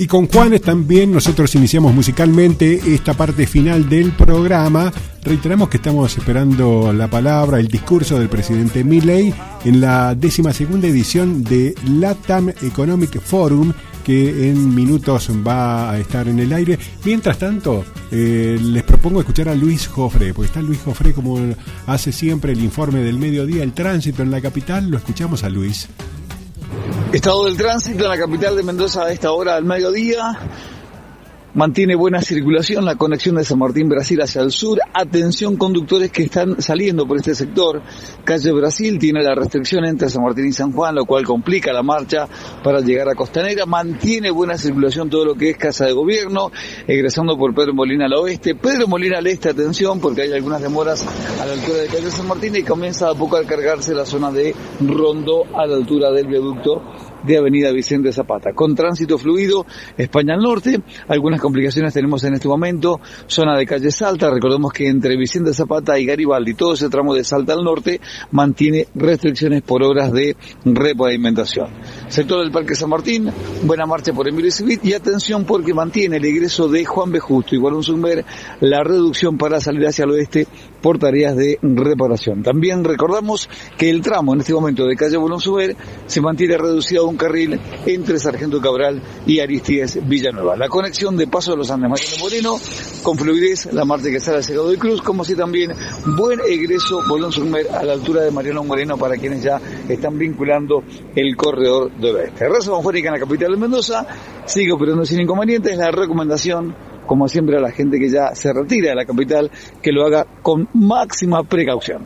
Y con Juanes también nosotros iniciamos musicalmente esta parte final del programa. Reiteramos que estamos esperando la palabra, el discurso del presidente Milei en la 12ª edición de LATAM Economic Forum, que en minutos va a estar en el aire. Mientras tanto, les propongo escuchar a Luis Jofré, porque está Luis Jofré como hace siempre el informe del mediodía, el tránsito en la capital. Lo escuchamos a Luis. Estado del tránsito en la capital de Mendoza a esta hora del mediodía. Mantiene buena circulación la conexión de San Martín, Brasil hacia el sur. Atención conductores que están saliendo por este sector. Calle Brasil tiene la restricción entre San Martín y San Juan, lo cual complica la marcha para llegar a Costanera. Mantiene buena circulación todo lo que es Casa de Gobierno, egresando por Pedro Molina al oeste. Pedro Molina al este, atención, porque hay algunas demoras a la altura de Calle San Martín y comienza a poco a cargarse la zona de Rondó a la altura del viaducto de Avenida Vicente Zapata. Con tránsito fluido, España al norte, algunas complicaciones tenemos en este momento, zona de calle Salta, recordemos que entre Vicente Zapata y Garibaldi, todo ese tramo de Salta al norte, mantiene restricciones por obras de repavimentación. Sector del Parque San Martín, buena marcha por Emilio Civit, y atención porque mantiene el egreso de Juan B. Justo y Guarón Zumber la reducción para salir hacia el oeste por tareas de reparación. También recordamos que el tramo en este momento de calle Guarón Zumber se mantiene reducido a un carril entre Sargento Cabral y Aristides Villanueva. La conexión de Paso de los Andes Mariano Moreno con fluidez, la marcha que sale al Cerrado de Cruz, como si también buen egreso Bolón Surmer a la altura de Mariano Moreno para quienes ya están vinculando el corredor del oeste. Raza Banfónica en la capital de Mendoza sigue operando sin inconvenientes. La recomendación, como siempre, a la gente que ya se retira de la capital, que lo haga con máxima precaución.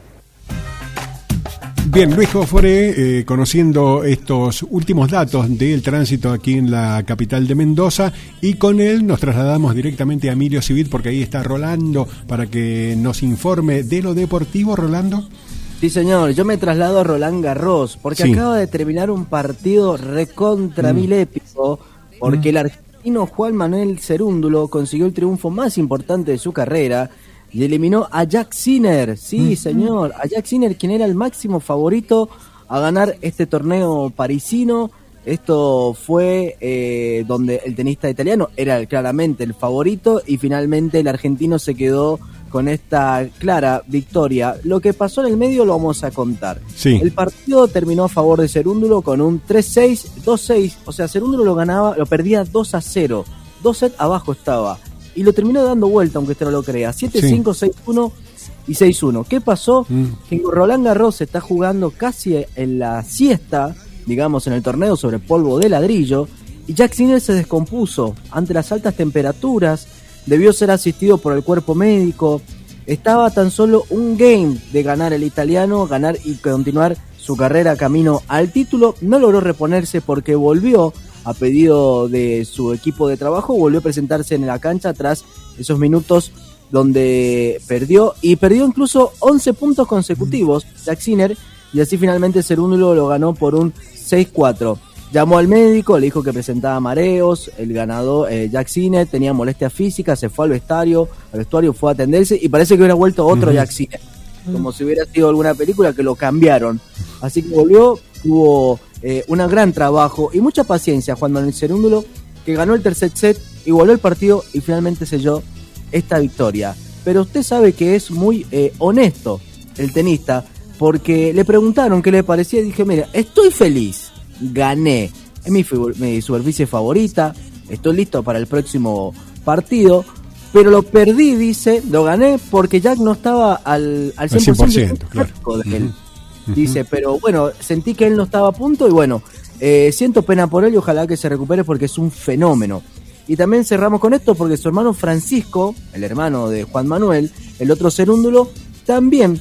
Bien, Luis Jofré, conociendo estos últimos datos del tránsito aquí en la capital de Mendoza, y con él nos trasladamos directamente a Emilio Civit, porque ahí está Rolando para que nos informe de lo deportivo. Rolando. Sí, señor, yo me traslado a Roland Garros, porque sí, acaba de terminar un partido recontra mil épico, porque el argentino Juan Manuel Cerúndulo consiguió el triunfo más importante de su carrera, y eliminó a Jack Sinner, sí señor, a Jack Sinner, quien era el máximo favorito a ganar este torneo parisino. Esto fue donde el tenista italiano era claramente el favorito y finalmente el argentino se quedó con esta clara victoria. Lo que pasó en el medio lo vamos a contar. Sí. El partido terminó a favor de Cerúndulo con un 3-6, 2-6, o sea, Cerúndulo lo perdía 2-0, 2 sets abajo estaba. Y lo terminó dando vuelta, aunque usted no lo crea. 7-5, sí, 6-1 y 6-1. ¿Qué pasó? Que Roland Garros se está jugando casi en la siesta, digamos, en el torneo sobre polvo de ladrillo. Y Jack Sinner se descompuso ante las altas temperaturas. Debió ser asistido por el cuerpo médico. Estaba tan solo un game de ganar el italiano, ganar y continuar su carrera camino al título. No logró reponerse porque volvió a pedido de su equipo de trabajo, volvió a presentarse en la cancha tras esos minutos donde perdió incluso 11 puntos consecutivos Jack Sinner, y así finalmente Cerúndulo lo ganó por un 6-4. Llamó al médico, le dijo que presentaba mareos, el ganador Jack Sinner tenía molestia física, se fue al vestuario fue a atenderse y parece que hubiera vuelto otro Jack Sinner, como si hubiera sido alguna película que lo cambiaron. Así que volvió, tuvo un gran trabajo y mucha paciencia Juan Manuel Cerúndulo, que ganó el tercer set, igualó el partido y finalmente selló esta victoria. Pero usted sabe que es muy honesto el tenista, porque le preguntaron qué le parecía y dije, mira, estoy feliz, gané, es mi superficie favorita, estoy listo para el próximo partido, pero lo perdí, dice, lo gané porque Jack no estaba al 100%, claro, de él. Dice, pero bueno, sentí que él no estaba a punto y bueno, siento pena por él y ojalá que se recupere porque es un fenómeno. Y también cerramos con esto porque su hermano Francisco, el hermano de Juan Manuel, el otro Cerúndulo, también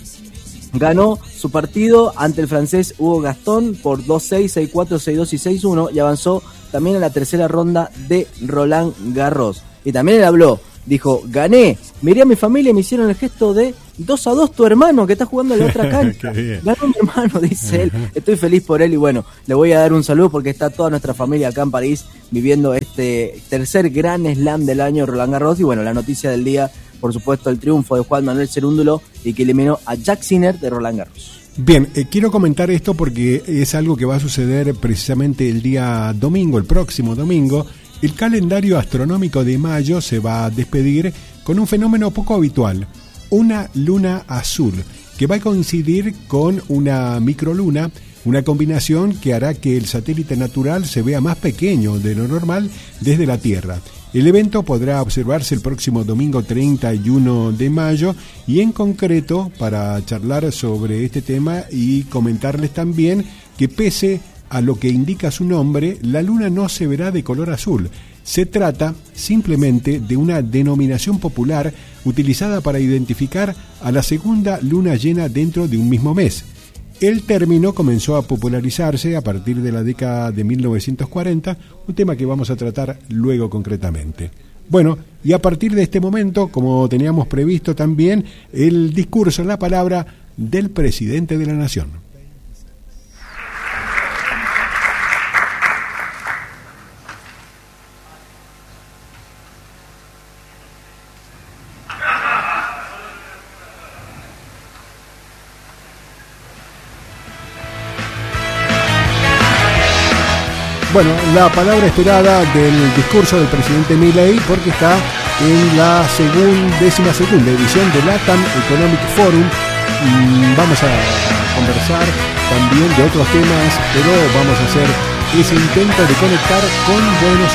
ganó su partido ante el francés Hugo Gastón por 2-6, 6-4, 6-2 y 6-1 y avanzó también a la tercera ronda de Roland Garros. Y también él habló, dijo, gané, miré a mi familia y me hicieron el gesto de 2-2 tu hermano que está jugando en la otra cancha. Ganó mi hermano, dice él. Estoy feliz por él y bueno, le voy a dar un saludo porque está toda nuestra familia acá en París viviendo este tercer gran slam del año Roland Garros. Y bueno, la noticia del día, por supuesto, el triunfo de Juan Manuel Cerúndulo y que eliminó a Jack Sinner de Roland Garros. Bien, quiero comentar esto porque es algo que va a suceder precisamente el día domingo, el próximo domingo, El calendario astronómico de mayo se va a despedir con un fenómeno poco habitual, una luna azul, que va a coincidir con una microluna, una combinación que hará que el satélite natural se vea más pequeño de lo normal desde la Tierra. El evento podrá observarse el próximo domingo 31 de mayo y en concreto, para charlar sobre este tema y comentarles también que pese a lo que indica su nombre, la luna no se verá de color azul. Se trata simplemente de una denominación popular utilizada para identificar a la segunda luna llena dentro de un mismo mes. El término comenzó a popularizarse a partir de la década de 1940, un tema que vamos a tratar luego concretamente. Bueno, y a partir de este momento, como teníamos previsto también, el discurso, la palabra del presidente de la Nación. Bueno, la palabra esperada del discurso del presidente Milei, porque está en la 12ª edición del LATAM Economic Forum. Vamos a conversar también de otros temas, pero vamos a hacer ese intento de conectar con Buenos